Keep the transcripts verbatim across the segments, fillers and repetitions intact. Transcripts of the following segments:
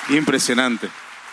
Impresionante.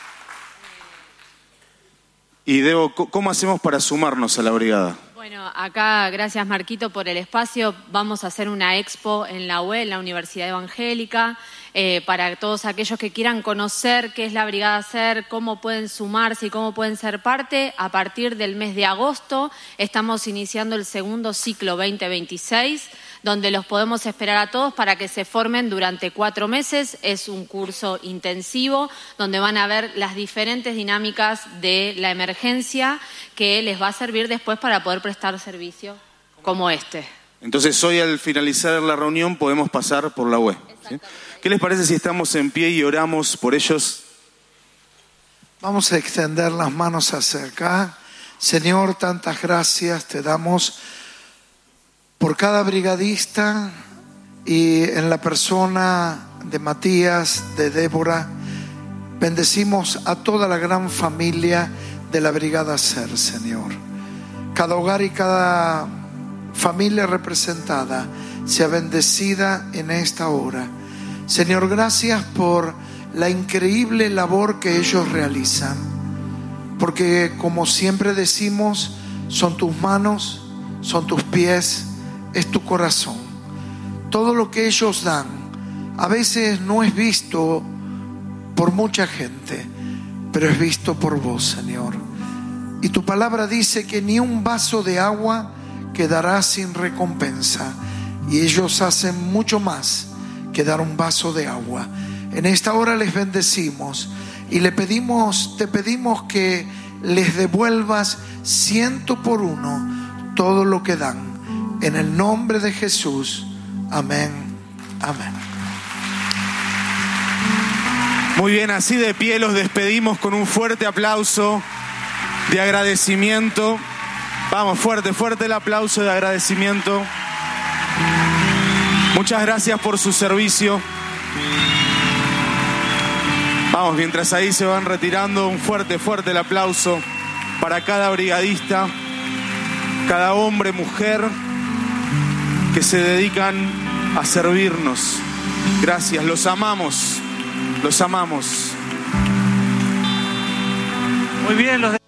Y Debo, ¿cómo hacemos para sumarnos a la brigada? Bueno, acá, gracias Marquito por el espacio, vamos a hacer una expo en la U E, en la Universidad Evangélica, eh, para todos aquellos que quieran conocer qué es la Brigada SER, cómo pueden sumarse y cómo pueden ser parte. A partir del mes de agosto estamos iniciando el segundo ciclo veinte veintiséis, donde los podemos esperar a todos para que se formen durante cuatro meses. Es un curso intensivo donde van a ver las diferentes dinámicas de la emergencia que les va a servir después para poder prestar servicio como este. Entonces hoy al finalizar la reunión podemos pasar por la U E. ¿Sí? ¿Qué les parece si estamos en pie y oramos por ellos? Vamos a extender las manos hacia acá. Señor, tantas gracias te damos por cada brigadista y en la persona de Matías, de Débora. Bendecimos a toda la gran familia de la Brigada SER, Señor. Cada hogar y cada familia representada sea bendecida en esta hora. Señor, gracias por la increíble labor que ellos realizan, porque como siempre decimos, son tus manos, son tus pies, es tu corazón. Todo lo que ellos dan a veces no es visto por mucha gente, pero es visto por vos, Señor. Y tu palabra dice que ni un vaso de agua quedará sin recompensa, y ellos hacen mucho más que dar un vaso de agua. En esta hora les bendecimos y le pedimos, te pedimos que les devuelvas ciento por uno todo lo que dan. En el nombre de Jesús, amén, amén. Muy bien, así de pie los despedimos con un fuerte aplauso de agradecimiento. Vamos, fuerte, fuerte el aplauso de agradecimiento. Muchas gracias por su servicio. Vamos, mientras ahí se van retirando, un fuerte, fuerte el aplauso para cada brigadista, cada hombre, mujer que se dedican a servirnos. Gracias, los amamos, los amamos. Muy bien, los